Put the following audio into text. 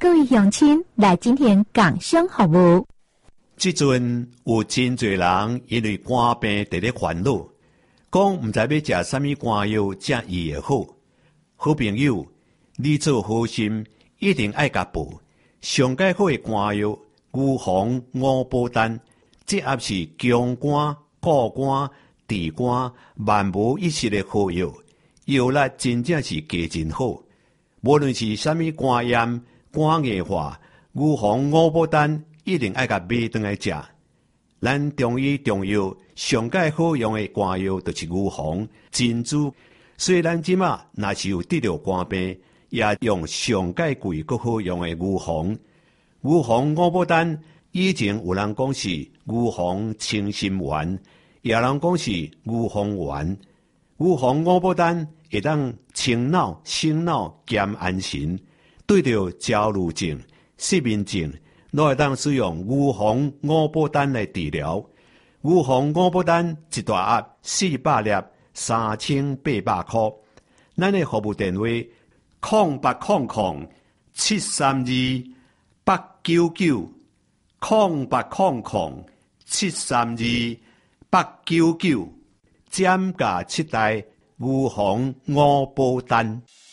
各位乡亲来今天共享服务。 即阵有真侪人因为肝病伫咧烦恼，讲毋知要食啥物肝药才医会好。好朋友，你做好心一定爱甲报。上介好的肝药牛黄五宝丹，这也是强肝、固肝、治肝、万无一失的好药，药力真正是加真好。无论是啥物肝炎、肝硬化，牛黄五宝丹一定爱甲买转来食。咱中医中药上介好用的肝药就是牛黄、珍珠，所以咱即马若是有得着肝病，也用上介贵阁好用的牛黄。牛黄五宝丹以前有人讲是牛黄清心丸，也有人讲是牛黄丸。牛黄五宝丹会当清脑、醒脑、兼安神，对着焦虑症、失眠症，都会当使用牛黄五宝丹来治疗。牛黄五宝丹一大盒400粒，3800块。咱的服务电话：0800-732-899，0800-732-899，减价7袋牛黄五宝丹。